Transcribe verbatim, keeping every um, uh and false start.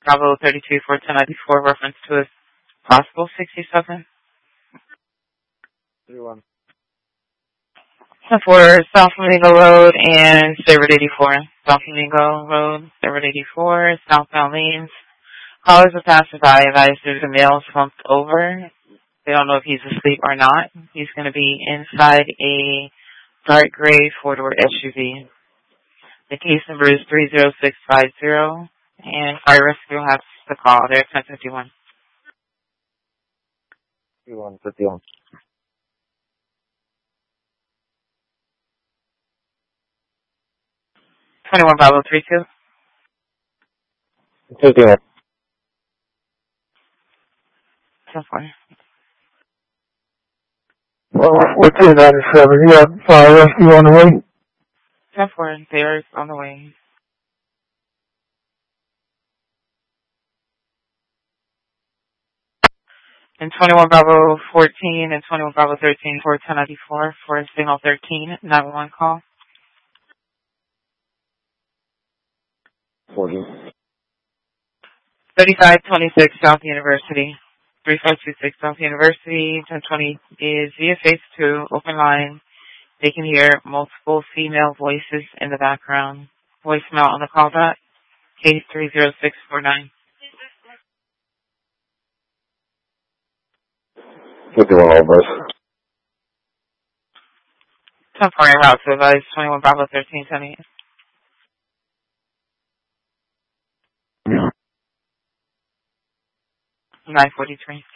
Bravo thirty-two for ten ninety-four, reference to a possible sixty-seven. three one. For South Flamingo Road and State eighty-four. South Flamingo Road, State eighty-four, southbound lanes. Callers are passing by, advised there's a male slumped over. They don't know if he's asleep or not. He's going to be inside a dark gray four-door S U V. The case number is three zero six five zero, and fire rescue will have to call. They're ten fifty-one. fifty-one, fifty-one. twenty-one Bravo three two. fifty-one. ten four. Well, what's in ninety-seven? You got fire rescue on the way? ten four, they're on the way. And twenty-one Bravo fourteen and twenty-one Bravo thirteen for ten ninety-four for signal thirteen, nine one one call. fourteen. thirty-five twenty-six South University. three five two six South University. ten twenty is via phase two, open line. They can hear multiple female voices in the background. Voicemail on the callback, case three zero six four nine. fifty-one all bus. ten four route to advise twenty-one Bravo thirteen ten eight. nine forty-three.